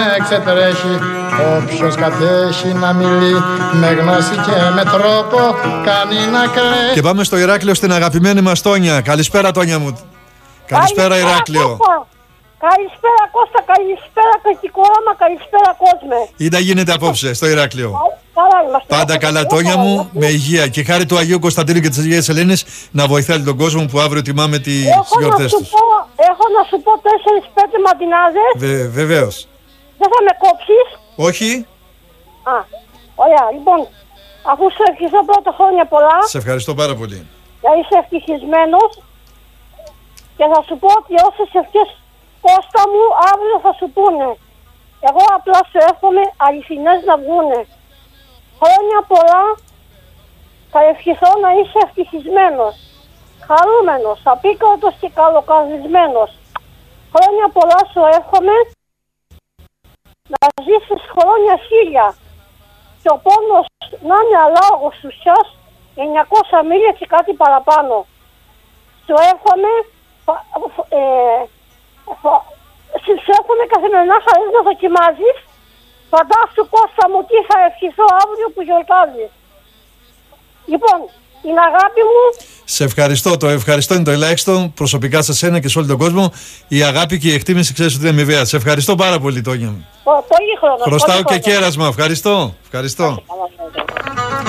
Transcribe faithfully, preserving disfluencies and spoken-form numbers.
Εξετρέχει όποιος κατέχει να μιλεί με γνώση και με τρόπο κάνει να κλαίει. Και πάμε στο Ηράκλειο στην αγαπημένη μας Τόνια. Καλησπέρα Τόνια μου. Καλησπέρα Ηράκλειο. Καλησπέρα Κώστα, καλησπέρα Κακικόραμα, καλησπέρα κόσμε. Ή τα γίνεται απόψε στο Ηράκλειο. Καλά είμαστε. Πάντα καλά Τόνια μου, με υγεία. Και χάρη του Αγίου Κωνσταντίνου και της Αγίας Ελένης να βοηθάει τον κόσμο που αύριο τιμάμε τις γιορτές τους. Έχω να σου πω τέσσερις πέντε μαντινάδες. Βε, βεβαίως. Δεν θα με κόψεις? Όχι. Α, ωραία. Λοιπόν, αφού σου ευχηθώ πρώτα χρόνια πολλά. Σε ευχαριστώ πάρα πολύ. Να είσαι ευτυχισμένος. Και θα σου πω ότι όσες ευχές Κώστα μου αύριο θα σου πούνε. Εγώ απλά σου εύχομαι αληθινές να βγούνε. Χρόνια πολλά. Θα ευχηθώ να είσαι ευτυχισμένος, χαρούμενος, απίκρατος και καλοκαρδισμένος. Χρόνια πολλά σου εύχομαι. Να ζήσεις χρόνια χίλια και ο πόνος να είναι αλόγος σου σιάς εννιακόσια μίλια και κάτι παραπάνω. Σου εύχομαι ε, σου εύχομαι καθημερινά χαρές να δοκιμάζεις. Φαντάσου Κώστα μου τι θα ευχηθώ αύριο που γιορτάζεις. Λοιπόν, την αγάπη μου. Σε ευχαριστώ. Το ευχαριστώ είναι το ελάχιστο προσωπικά σε σένα και σε όλο τον κόσμο. Η αγάπη και η εκτίμηση ξέρεις ότι είναι αμοιβαία. Σε ευχαριστώ πάρα πολύ, Τόνια μου. Πολύ χρόνο. Χρωστάω και κέρασμα. Ευχαριστώ. Ευχαριστώ.